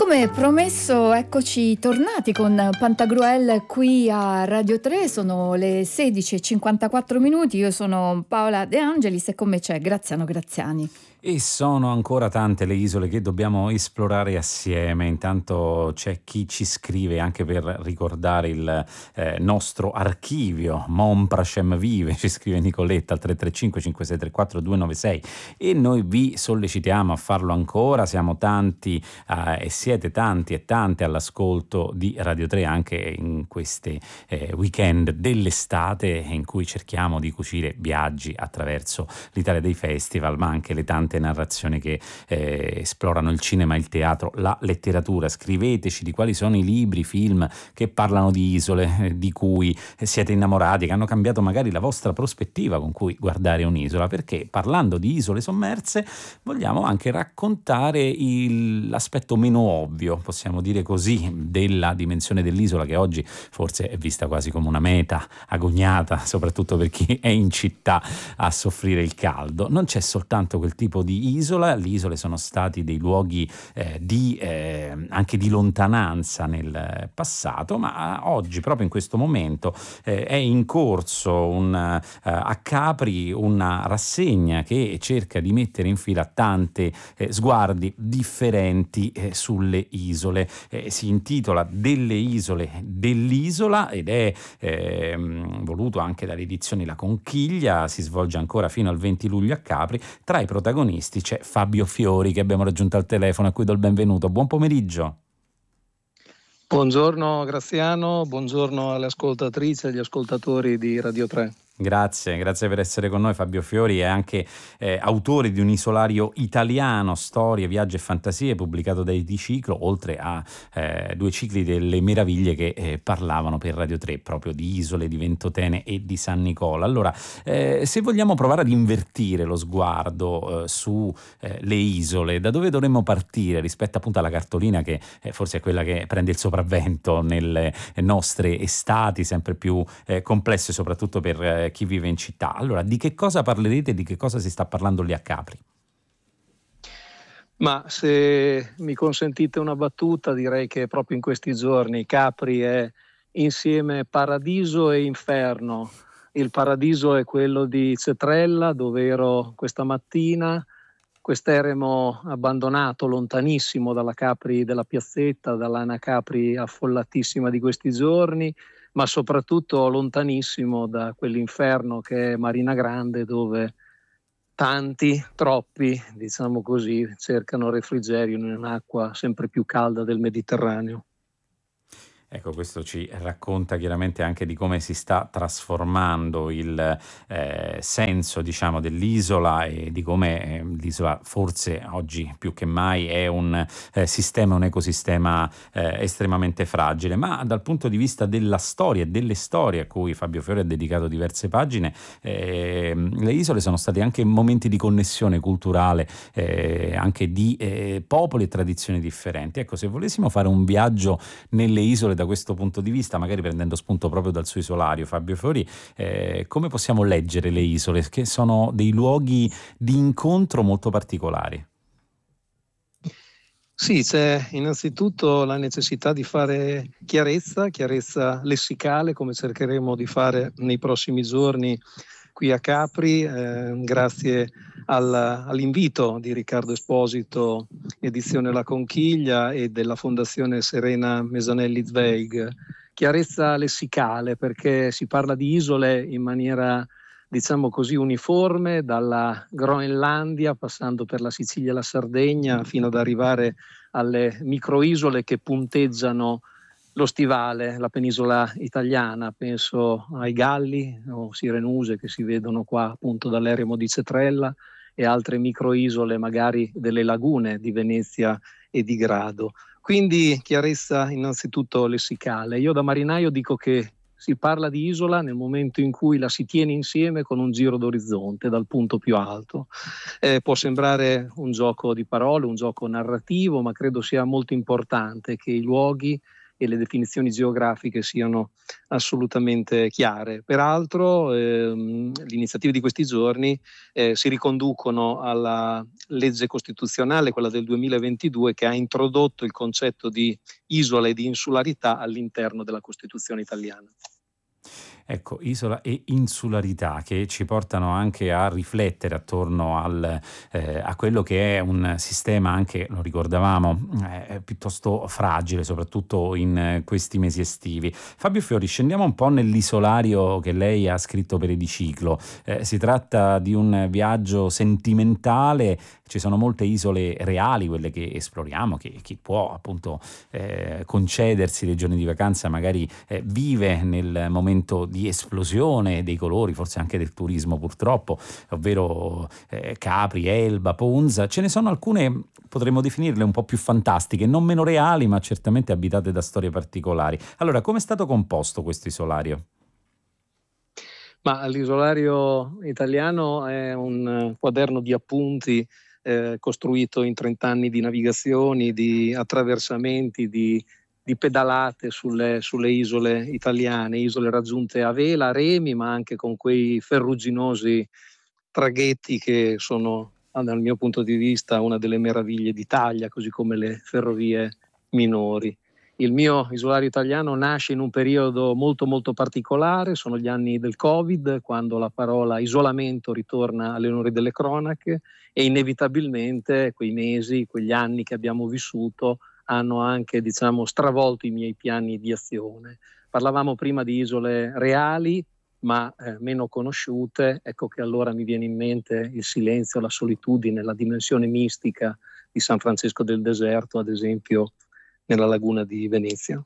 Come promesso, eccoci tornati con Pantagruel qui a Radio 3, sono le 16:54, io sono Paola De Angelis e con me c'è Graziano Graziani. E sono ancora tante le isole che dobbiamo esplorare assieme. Intanto c'è chi ci scrive anche per ricordare il nostro archivio. Mon Prashem vive, ci scrive Nicoletta al 335 5634 296 e noi vi sollecitiamo a farlo ancora. Siamo tanti e siete tanti e tante all'ascolto di Radio 3 anche in queste weekend dell'estate in cui cerchiamo di cucire viaggi attraverso l'Italia dei festival, ma anche le tante narrazioni che esplorano il cinema, il teatro, la letteratura. Scriveteci di quali sono i libri, i film che parlano di isole, di cui siete innamorati, che hanno cambiato magari la vostra prospettiva con cui guardare un'isola, perché parlando di isole sommerse vogliamo anche raccontare l'aspetto meno ovvio, possiamo dire così, della dimensione dell'isola, che oggi forse è vista quasi come una meta agognata, soprattutto per chi è in città a soffrire il caldo. Non c'è soltanto quel tipo di isola, le isole sono stati dei luoghi anche di lontananza nel passato, ma oggi, proprio in questo momento, è in corso a Capri una rassegna che cerca di mettere in fila tante sguardi differenti sulle isole. Si intitola Delle isole dell'isola ed è voluto anche dalle edizioni La Conchiglia. Si svolge ancora fino al 20 luglio a Capri. Tra i protagonisti c'è Fabio Fiori, che abbiamo raggiunto al telefono, a cui do il benvenuto. Buon pomeriggio. Buongiorno Graziano, buongiorno alle ascoltatrici e agli ascoltatori di Radio 3. Grazie per essere con noi. Fabio Fiori è anche autore di un isolario italiano, storie, viaggi e fantasie, pubblicato da Ediciclo, oltre a 2 cicli delle meraviglie che parlavano per Radio 3 proprio di isole, di Ventotene e di San Nicola. Allora, se vogliamo provare ad invertire lo sguardo su le isole, da dove dovremmo partire rispetto appunto alla cartolina che forse è quella che prende il sopravvento nelle nostre estati sempre più complesse, soprattutto per chi vive in città. Allora, di che cosa parlerete e di che cosa si sta parlando lì a Capri? Ma se mi consentite una battuta, direi che proprio in questi giorni Capri è insieme paradiso e inferno. Il paradiso è quello di Cetrella, dove ero questa mattina, quest'eremo abbandonato lontanissimo dalla Capri della Piazzetta, dall'Ana Capri affollatissima di questi giorni, ma soprattutto lontanissimo da quell'inferno che è Marina Grande, dove tanti, troppi, diciamo così, cercano refrigerio in un'acqua sempre più calda del Mediterraneo. Ecco, questo ci racconta chiaramente anche di come si sta trasformando il senso, diciamo, dell'isola e di come l'isola forse oggi più che mai è un sistema, un ecosistema estremamente fragile. Ma dal punto di vista della storia e delle storie a cui Fabio Fiori ha dedicato diverse pagine, le isole sono state anche momenti di connessione culturale, anche di popoli e tradizioni differenti. Ecco, se volessimo fare un viaggio nelle isole da questo punto di vista, magari prendendo spunto proprio dal suo isolario, Fabio Fiori, come possiamo leggere le isole, che sono dei luoghi di incontro molto particolari? Sì, c'è innanzitutto la necessità di fare chiarezza lessicale, come cercheremo di fare nei prossimi giorni qui a Capri, grazie all'invito di Riccardo Esposito, edizione La Conchiglia, e della Fondazione Serena Mesanelli Zweig. Chiarezza lessicale, perché si parla di isole in maniera, diciamo così, uniforme, dalla Groenlandia, passando per la Sicilia e la Sardegna, fino ad arrivare alle microisole che punteggiano lo stivale, la penisola italiana. Penso ai Galli o Sirenuse, che si vedono qua appunto dall'eremo di Cetrella, e altre microisole magari delle lagune di Venezia e di Grado. Quindi chiarezza innanzitutto lessicale. Io da marinaio dico che si parla di isola nel momento in cui la si tiene insieme con un giro d'orizzonte dal punto più alto. Può sembrare un gioco di parole, un gioco narrativo, ma credo sia molto importante che i luoghi e le definizioni geografiche siano assolutamente chiare. Peraltro le iniziative di questi giorni si riconducono alla legge costituzionale, quella del 2022, che ha introdotto il concetto di isola e di insularità all'interno della Costituzione italiana. Ecco, isola e insularità che ci portano anche a riflettere attorno a quello che è un sistema anche, lo ricordavamo, piuttosto fragile, soprattutto in questi mesi estivi. Fabio Fiori, scendiamo un po' nell'isolario che lei ha scritto per Ediciclo. Si tratta di un viaggio sentimentale, ci sono molte isole reali, quelle che esploriamo, che chi può appunto concedersi dei giorni di vacanza magari vive nel momento di esplosione dei colori, forse anche del turismo purtroppo, ovvero Capri, Elba, Ponza. Ce ne sono alcune, potremmo definirle un po' più fantastiche, non meno reali, ma certamente abitate da storie particolari. Allora, come è stato composto questo isolario? Ma l'isolario italiano è un quaderno di appunti costruito in 30 anni di navigazioni, di attraversamenti, di pedalate sulle isole italiane, isole raggiunte a vela, a remi, ma anche con quei ferruginosi traghetti che sono, dal mio punto di vista, una delle meraviglie d'Italia, così come le ferrovie minori. Il mio isolario italiano nasce in un periodo molto molto particolare, sono gli anni del Covid, quando la parola isolamento ritorna alle onore delle cronache e inevitabilmente quei mesi, quegli anni che abbiamo vissuto hanno anche, stravolto i miei piani di azione. Parlavamo prima di isole reali, ma meno conosciute. Ecco che allora mi viene in mente il silenzio, la solitudine, la dimensione mistica di San Francesco del Deserto, ad esempio, nella laguna di Venezia.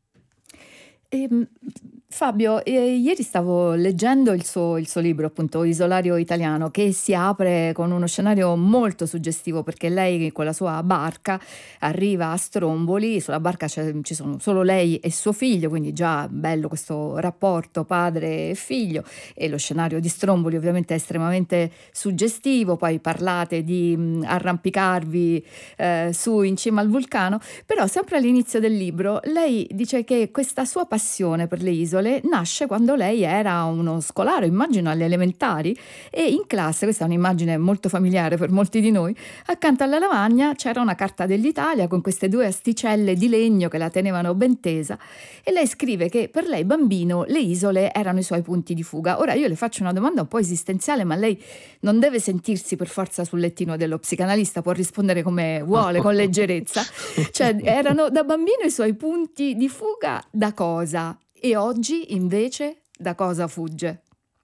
Fabio, ieri stavo leggendo il suo libro, appunto, Isolario Italiano, che si apre con uno scenario molto suggestivo, perché lei con la sua barca arriva a Stromboli. Sulla barca ci sono solo lei e suo figlio, quindi già bello questo rapporto padre e figlio, e lo scenario di Stromboli ovviamente è estremamente suggestivo. Poi parlate di arrampicarvi su in cima al vulcano, però sempre all'inizio del libro lei dice che questa sua passione per le isole nasce quando lei era uno scolaro, immagino alle elementari, e in classe, questa è un'immagine molto familiare per molti di noi, accanto alla lavagna c'era una carta dell'Italia con queste due asticelle di legno che la tenevano ben tesa, e lei scrive che per lei bambino le isole erano i suoi punti di fuga. Ora io le faccio una domanda un po' esistenziale, ma lei non deve sentirsi per forza sul lettino dello psicanalista, può rispondere come vuole, con leggerezza. Cioè, erano da bambino i suoi punti di fuga da cosa? E oggi invece da cosa fugge?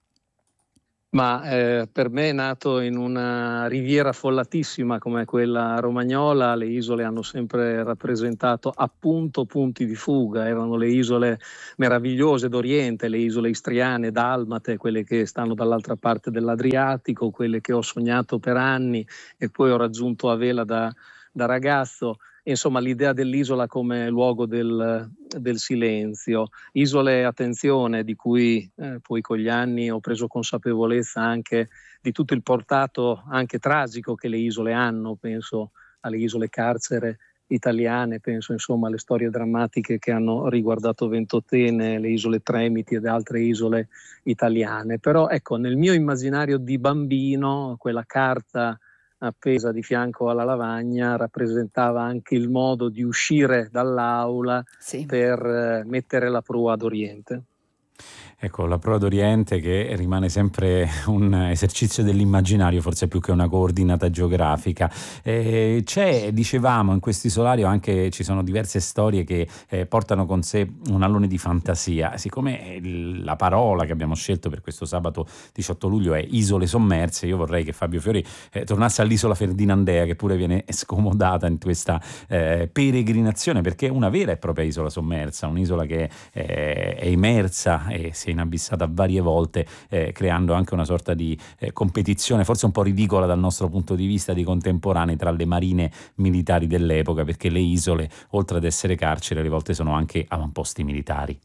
Ma per me è nato in una riviera affollatissima come quella romagnola. Le isole hanno sempre rappresentato appunto punti di fuga. Erano le isole meravigliose d'Oriente, le isole istriane, dalmate, quelle che stanno dall'altra parte dell'Adriatico, quelle che ho sognato per anni e poi ho raggiunto a vela da ragazzo. Insomma, l'idea dell'isola come luogo del silenzio. Isole, attenzione, di cui poi con gli anni ho preso consapevolezza anche di tutto il portato anche tragico che le isole hanno. Penso alle isole carcere italiane, penso insomma alle storie drammatiche che hanno riguardato Ventotene, le isole Tremiti ed altre isole italiane. Però ecco, nel mio immaginario di bambino, quella carta appesa di fianco alla lavagna rappresentava anche il modo di uscire dall'aula, sì, per mettere la prua ad Oriente. Ecco, la prova d'Oriente che rimane sempre un esercizio dell'immaginario, forse più che una coordinata geografica. C'è, dicevamo, in questo isolario anche ci sono diverse storie che portano con sé un alone di fantasia. Siccome la parola che abbiamo scelto per questo sabato 18 luglio è isole sommerse, io vorrei che Fabio Fiori tornasse all'isola Ferdinandea, che pure viene scomodata in questa peregrinazione, perché è una vera e propria isola sommersa, un'isola che è immersa e si è inabissata varie volte, creando anche una sorta di competizione forse un po' ridicola dal nostro punto di vista di contemporanei tra le marine militari dell'epoca, perché le isole, oltre ad essere carcere, alle volte sono anche avamposti militari.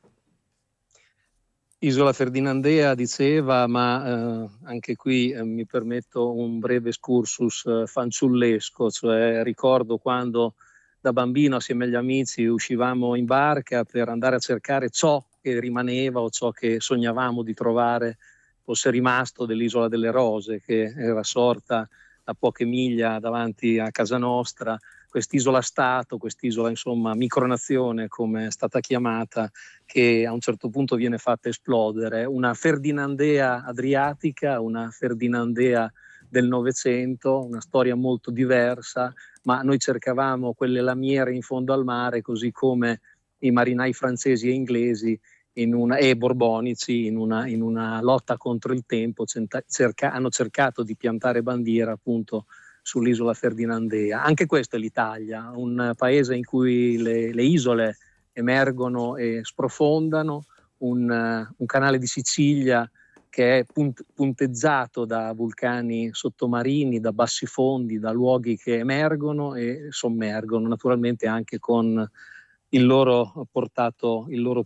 Isola Ferdinandea diceva, ma anche qui mi permetto un breve excursus fanciullesco, cioè ricordo quando da bambino assieme agli amici uscivamo in barca per andare a cercare ciò che rimaneva o ciò che sognavamo di trovare fosse rimasto dell'Isola delle Rose, che era sorta a poche miglia davanti a casa nostra, quest'isola Stato, quest'isola insomma micronazione come è stata chiamata, che a un certo punto viene fatta esplodere, una Ferdinandea adriatica, una Ferdinandea del Novecento, una storia molto diversa, ma noi cercavamo quelle lamiere in fondo al mare, così come i marinai francesi e inglesi e borbonici in una lotta contro il tempo hanno cercato di piantare bandiera appunto sull'isola Ferdinandea. Anche questa è l'Italia, un paese in cui le isole emergono e sprofondano, un canale di Sicilia che è punteggiato da vulcani sottomarini, da bassi fondi, da luoghi che emergono e sommergono, naturalmente anche con il loro portato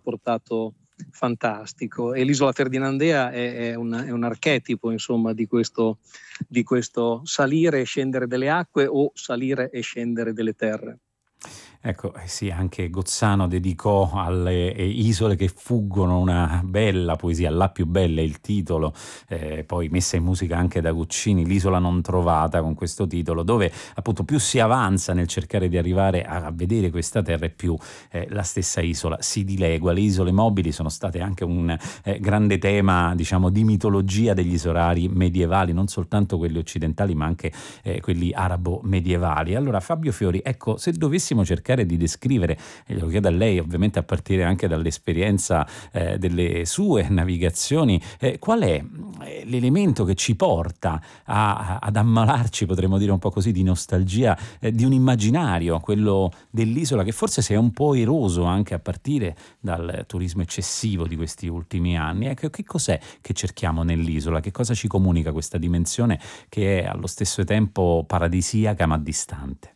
fantastico. E l'isola Ferdinandea è un archetipo, insomma, di questo salire e scendere delle acque o salire e scendere delle terre. Ecco, sì, anche Gozzano dedicò alle isole che fuggono una bella poesia, la più bella è il titolo, poi messa in musica anche da Guccini, L'isola non trovata, con questo titolo, dove appunto più si avanza nel cercare di arrivare a vedere questa terra e più la stessa isola si dilegua. Le isole mobili sono state anche un grande tema, diciamo, di mitologia degli isolari medievali, non soltanto quelli occidentali ma anche quelli arabo-medievali. Allora Fabio Fiori, ecco, se dovessimo cercare di descrivere, e lo chiedo a lei ovviamente a partire anche dall'esperienza delle sue navigazioni, qual è l'elemento che ci porta ad ammalarci, potremmo dire un po' così, di nostalgia, di un immaginario, quello dell'isola che forse si è un po' eroso anche a partire dal turismo eccessivo di questi ultimi anni. Ecco, che cos'è che cerchiamo nell'isola? Che cosa ci comunica questa dimensione che è allo stesso tempo paradisiaca ma distante?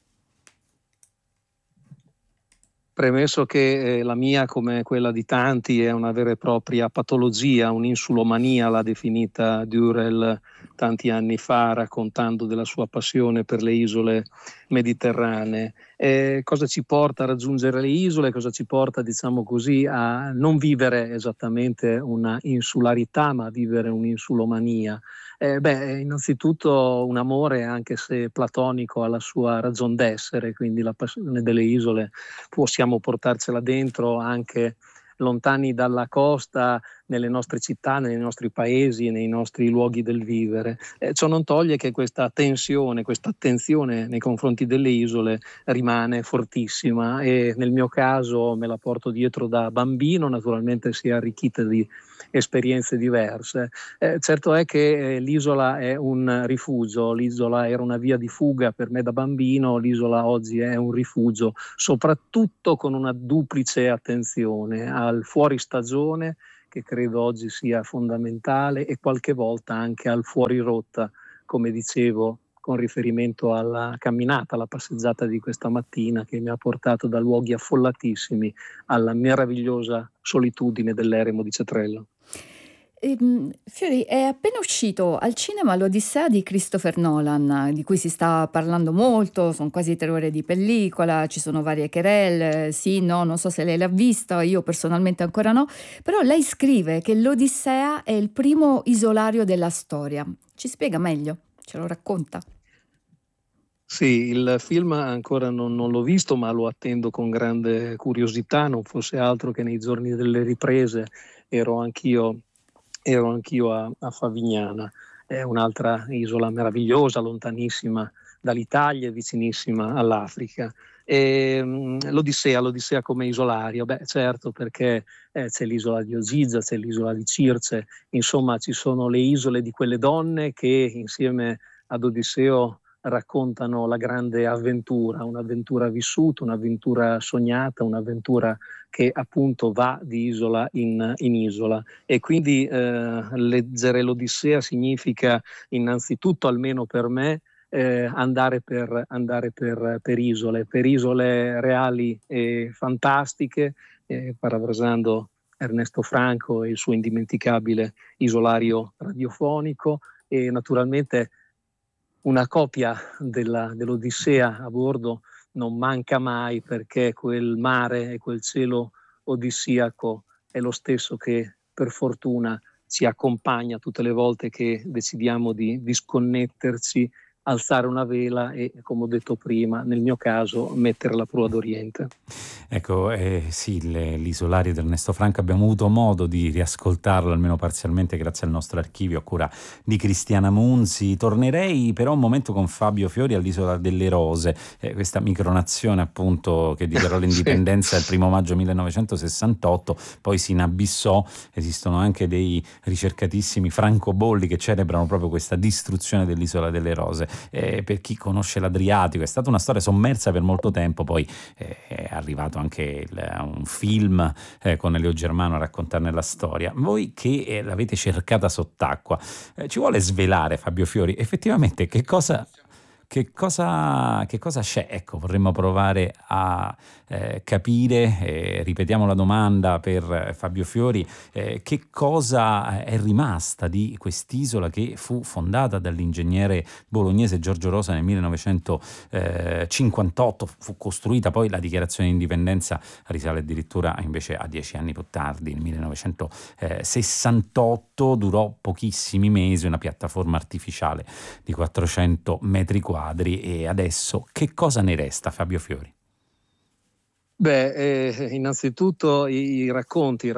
Premesso che la mia, come quella di tanti, è una vera e propria patologia, un'insulomania, l'ha definita Durrell tanti anni fa, raccontando della sua passione per le isole mediterranee. Cosa ci porta a raggiungere le isole? Cosa ci porta, diciamo così, a non vivere esattamente una insularità, ma a vivere un'insulomania? Innanzitutto un amore, anche se platonico, alla sua ragion d'essere, quindi la passione delle isole possiamo portarcela dentro anche lontani dalla costa, nelle nostre città, nei nostri paesi, nei nostri luoghi del vivere. Ciò non toglie che questa tensione, questa attenzione nei confronti delle isole rimane fortissima e nel mio caso me la porto dietro da bambino, naturalmente si è arricchita di esperienze diverse. Certo è che l'isola è un rifugio, l'isola era una via di fuga per me da bambino, l'isola oggi è un rifugio, soprattutto con una duplice attenzione al fuori stagione, che credo oggi sia fondamentale, e qualche volta anche al fuori rotta, come dicevo, con riferimento alla camminata, alla passeggiata di questa mattina che mi ha portato da luoghi affollatissimi alla meravigliosa solitudine dell'eremo di Cetrello. Fiori, è appena uscito al cinema l'Odissea di Christopher Nolan, di cui si sta parlando molto, sono quasi 3 ore di pellicola, ci sono varie querelle, sì, no, non so se lei l'ha vista, io personalmente ancora no, però lei scrive che l'Odissea è il primo isolario della storia. Ci spiega meglio? Ce lo racconta? Sì, il film ancora non l'ho visto, ma lo attendo con grande curiosità, non fosse altro che nei giorni delle riprese ero anch'io a Favignana, è un'altra isola meravigliosa, lontanissima dall'Italia e vicinissima all'Africa. L'Odissea come isolario, certo, perché c'è l'isola di Ogigia, c'è l'isola di Circe, insomma ci sono le isole di quelle donne che insieme ad Odisseo raccontano la grande avventura, un'avventura vissuta, un'avventura sognata, un'avventura che appunto va di isola in isola. E quindi leggere l'Odissea significa innanzitutto, almeno per me, andare per isole reali e fantastiche, parafrasando Ernesto Franco e il suo indimenticabile isolario radiofonico, e naturalmente una copia dell'Odissea a bordo non manca mai, perché quel mare e quel cielo odissiaco è lo stesso che per fortuna ci accompagna tutte le volte che decidiamo di disconnetterci, alzare una vela e, come ho detto prima, nel mio caso mettere la prua d'Oriente. Ecco, sì, l'Isolario di Ernesto Franco abbiamo avuto modo di riascoltarlo almeno parzialmente grazie al nostro archivio a cura di Cristiana Munzi. Tornerei però un momento con Fabio Fiori all'Isola delle Rose, questa micronazione appunto che dichiarò l'indipendenza il 1 maggio 1968, poi si inabissò. Esistono anche dei ricercatissimi francobolli che celebrano proprio questa distruzione dell'Isola delle Rose. Per chi conosce l'Adriatico è stata una storia sommersa per molto tempo, poi è arrivato anche un film con Elio Germano a raccontarne la storia. Voi che l'avete cercata sott'acqua, ci vuole svelare, Fabio Fiori, effettivamente che cosa c'è? Ecco, vorremmo provare a capire, ripetiamo la domanda per Fabio Fiori, che cosa è rimasta di quest'isola che fu fondata dall'ingegnere bolognese Giorgio Rosa nel 1958, fu costruita, poi la dichiarazione di indipendenza risale addirittura invece a 10 anni più tardi, nel 1968, durò pochissimi mesi, una piattaforma artificiale di 400 metri quadri. E adesso che cosa ne resta, Fabio Fiori? Innanzitutto i racconti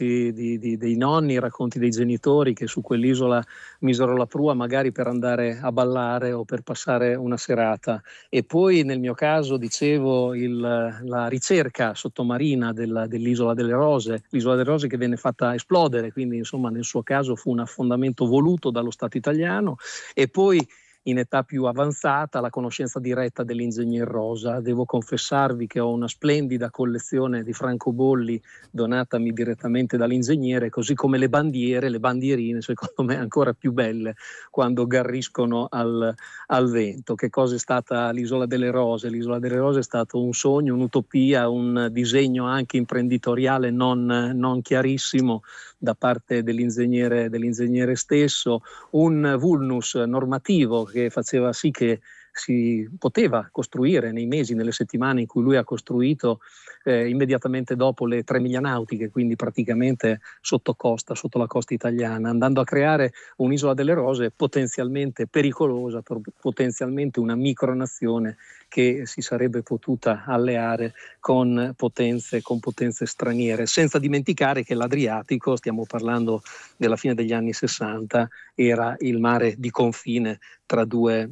dei nonni, i racconti dei genitori che su quell'isola misero la prua magari per andare a ballare o per passare una serata, e poi nel mio caso dicevo la ricerca sottomarina dell'Isola delle Rose, l'isola delle Rose che venne fatta esplodere, quindi insomma nel suo caso fu un affondamento voluto dallo Stato italiano, e poi in età più avanzata la conoscenza diretta dell'ingegner Rosa. Devo confessarvi che ho una splendida collezione di francobolli donatami direttamente dall'ingegnere, così come le bandierine, secondo me ancora più belle quando garriscono al vento. Che cosa è stata l'Isola delle Rose? L'Isola delle Rose è stato un sogno, un'utopia, un disegno anche imprenditoriale non chiarissimo da parte dell'ingegnere stesso, un vulnus normativo che faceva sì che si poteva costruire nei mesi, nelle settimane in cui lui ha costruito, immediatamente dopo le 3 miglia nautiche, quindi praticamente sotto la costa italiana, andando a creare un'isola delle Rose potenzialmente pericolosa, potenzialmente una micronazione che si sarebbe potuta alleare con potenze straniere, senza dimenticare che l'Adriatico, stiamo parlando della fine degli anni 60, era il mare di confine tra due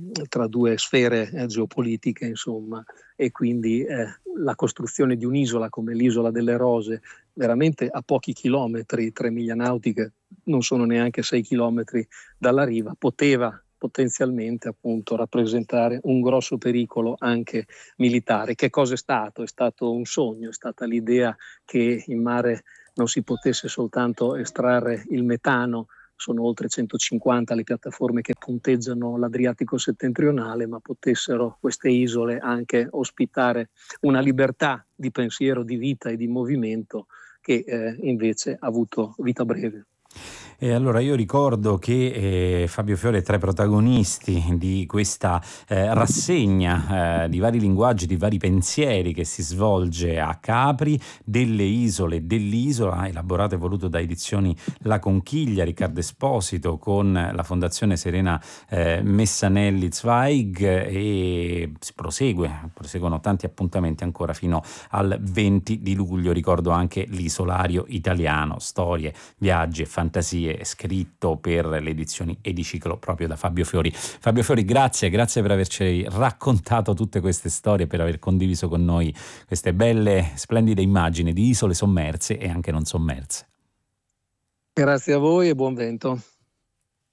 sfere geopolitiche, insomma, e quindi la costruzione di un'isola come l'isola delle Rose, veramente a pochi chilometri, 3 miglia nautiche, non sono neanche 6 chilometri dalla riva, poteva potenzialmente appunto rappresentare un grosso pericolo anche militare. Che cosa è stato? È stato un sogno, è stata l'idea che in mare non si potesse soltanto estrarre il metano. Sono oltre 150 le piattaforme che punteggiano l'Adriatico settentrionale, ma potessero queste isole anche ospitare una libertà di pensiero, di vita e di movimento che invece ha avuto vita breve. E allora io ricordo che Fabio Fiore è tra i protagonisti di questa rassegna di vari linguaggi, di vari pensieri che si svolge a Capri, delle isole dell'isola, elaborato e voluto da Edizioni La Conchiglia, Riccardo Esposito, con la Fondazione Serena Messanelli Zweig, e si proseguono tanti appuntamenti ancora fino al 20 di luglio. Ricordo anche l'Isolario Italiano, storie, viaggi e fantasie, scritto per le edizioni Ediciclo proprio da Fabio Fiori. Fabio Fiori, grazie per averci raccontato tutte queste storie, per aver condiviso con noi queste belle, splendide immagini di isole sommerse e anche non sommerse. Grazie a voi e buon vento.